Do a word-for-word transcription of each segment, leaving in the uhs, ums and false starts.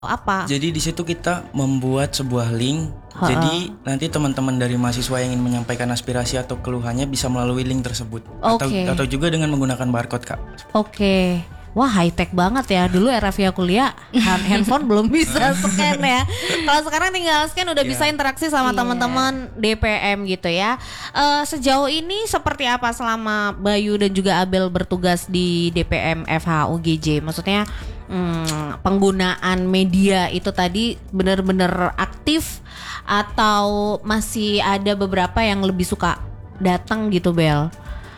apa? Jadi di situ kita membuat sebuah link. Ha-ha. Jadi nanti teman-teman dari mahasiswa yang ingin menyampaikan aspirasi atau keluhannya bisa melalui link tersebut. Atau Oke. atau juga dengan menggunakan barcode, Kak. Oke. Wah, high tech banget ya. Dulu era via kuliah hand- handphone belum bisa scan ya. Kalau sekarang tinggal scan udah Iya. bisa interaksi sama Iya. teman-teman D P M gitu ya. Eh, sejauh ini seperti apa selama Bayu dan juga Abel bertugas di D P M F H U G J? Maksudnya hmm, penggunaan media itu tadi benar-benar aktif atau masih ada beberapa yang lebih suka datang gitu, Bel?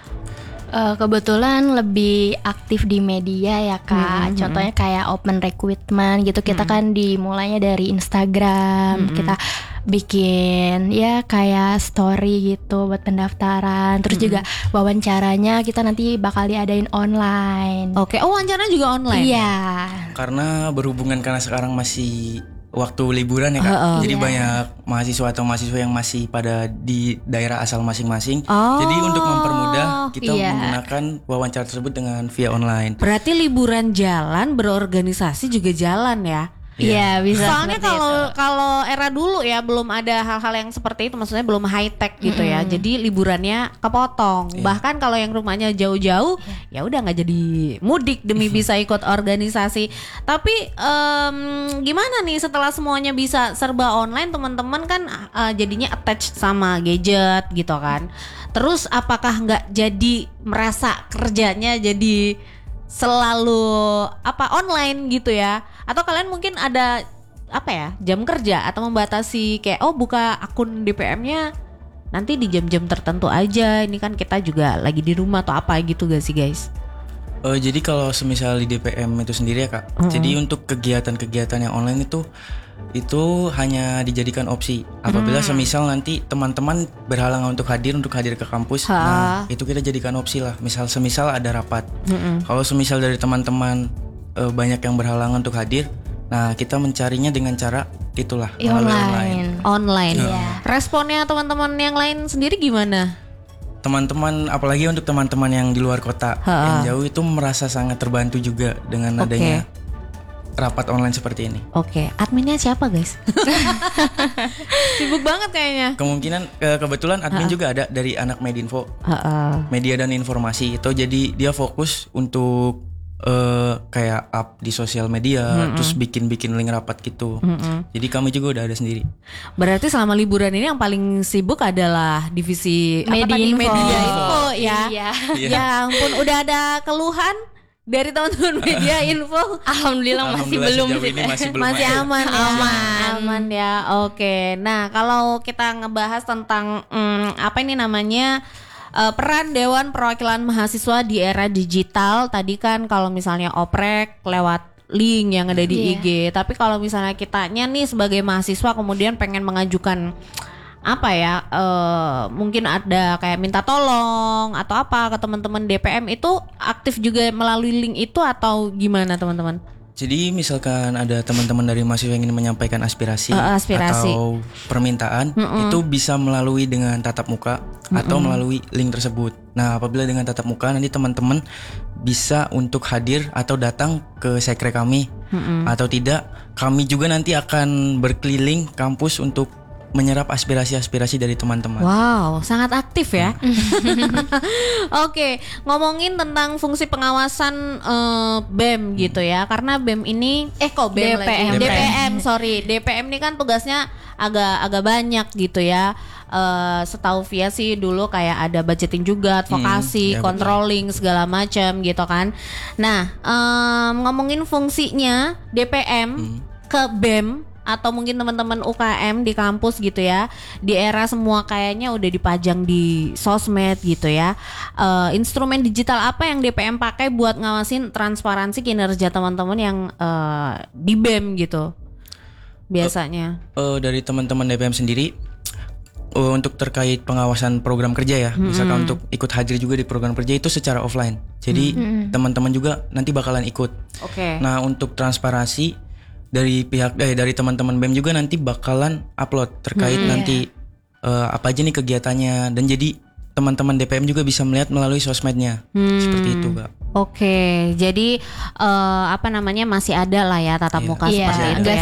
Eh, kebetulan lebih aktif di media ya Kak. Hmm, Contohnya kayak open recruitment gitu. Kita kan dimulainya dari Instagram. Hmm. Kita bikin ya kayak story gitu buat pendaftaran. Terus juga wawancaranya kita nanti bakal diadain online. Oke, oh wawancaranya juga online? Iya. Karena berhubungan karena sekarang masih waktu liburan ya, Kak. Ha-ha. Jadi Iya. banyak mahasiswa atau mahasiswa yang masih pada di daerah asal masing-masing. Oh, Jadi untuk mempermudah kita iya. menggunakan wawancara tersebut dengan via online. Berarti liburan jalan berorganisasi juga jalan ya? Iya, bisa. Soalnya seperti kalau itu. kalau era dulu ya belum ada hal-hal yang seperti itu, maksudnya belum high tech gitu ya. Jadi liburannya kepotong. Iya. Bahkan kalau yang rumahnya jauh-jauh, ya udah nggak jadi mudik demi bisa ikut organisasi. Tapi em, gimana nih setelah semuanya bisa serba online, teman-teman kan eh, jadinya attached sama gadget gitu kan. Terus apakah nggak jadi merasa kerjanya jadi selalu apa online gitu ya? Atau kalian mungkin ada apa ya jam kerja atau membatasi kayak oh buka akun D P M-nya nanti di jam-jam tertentu aja, ini kan kita juga lagi di rumah atau apa gitu gak sih guys? Eh, jadi kalau semisal di D P M itu sendiri ya, Kak. Mm-mm. Jadi untuk kegiatan-kegiatan yang online itu itu hanya dijadikan opsi. Apabila Mm. semisal nanti teman-teman berhalangan untuk hadir untuk hadir ke kampus, Ha. nah itu kita jadikan opsi lah. Misal semisal ada rapat. Mm-mm. Kalau semisal dari teman-teman eh, banyak yang berhalangan untuk hadir, nah kita mencarinya dengan cara itulah Iya, melalui online. online. Online. Iya. Responnya teman-teman yang lain sendiri gimana? Teman-teman, apalagi untuk teman-teman yang di luar kota, Ha. yang jauh itu merasa sangat terbantu juga dengan Oke. adanya rapat online seperti ini. Oke, adminnya siapa guys? Sibuk banget kayaknya. Kemungkinan ke- kebetulan admin juga ada dari anak Medinfo, Ha-ha. media dan informasi itu, jadi dia fokus untuk eh, kayak up di sosial media, terus bikin-bikin link rapat gitu. Mm-mm. Jadi kami juga udah ada sendiri. Berarti selama liburan ini yang paling sibuk adalah divisi apa tadi? Medinfo. Media info ya. Iya. Iya. Ya ampun, udah ada keluhan dari teman-teman media info? Alhamdulillah, masih Alhamdulillah belum sejauh sih. ini masih belum Masih ada. aman ya. Aman. Aman ya. Oke. Nah, kalau kita ngebahas tentang hmm, apa ini namanya? eh, peran Dewan Perwakilan Mahasiswa di era digital. Tadi kan kalau misalnya oprek lewat link yang ada di I G. Tapi kalau misalnya kitanya nih sebagai mahasiswa kemudian pengen mengajukan apa ya, eh, mungkin ada kayak minta tolong atau apa ke teman-teman D P M, itu aktif juga melalui link itu atau gimana teman-teman? Jadi misalkan ada teman-teman dari mahasiswa yang ingin menyampaikan aspirasi, Eh, aspirasi. atau permintaan, itu bisa melalui dengan tatap muka atau melalui link tersebut. Nah, apabila dengan tatap muka nanti teman-teman bisa untuk hadir atau datang ke sekre kami, atau tidak kami juga nanti akan berkeliling kampus untuk menyerap aspirasi-aspirasi dari teman-teman. Wow, sangat aktif ya. Oke, ngomongin tentang fungsi pengawasan eh, B E M gitu ya. Karena B E M ini eh kok B E M D P M. lagi? D P M, sorry. D P M ini kan tugasnya agak agak banyak gitu ya. Eh, setahu Via sih dulu kayak ada budgeting juga, advokasi, Hmm, ya betul. controlling segala macam gitu kan. Nah, em, ngomongin fungsinya D P M ke B E M atau mungkin teman-teman U K M di kampus gitu ya, di era semua kayaknya udah dipajang di sosmed gitu ya. Eh, instrumen digital apa yang D P M pakai buat ngawasin transparansi kinerja teman-teman yang eh, di B E M gitu biasanya? Eh, dari teman-teman D P M sendiri, eh, untuk terkait pengawasan program kerja ya, misalkan untuk ikut hadir juga di program kerja itu secara offline. Jadi teman-teman juga nanti bakalan ikut. Oke. Nah, untuk transparansi dari pihak eh, dari teman-teman B E M juga nanti bakalan upload terkait nanti eh, apa aja nih kegiatannya, dan jadi teman-teman D P M juga bisa melihat melalui sosmednya. Hmm. Seperti itu, Kak. Oke, jadi eh, apa namanya masih ada lah ya tatap Iya. muka Iya, seperti itu nggak ya.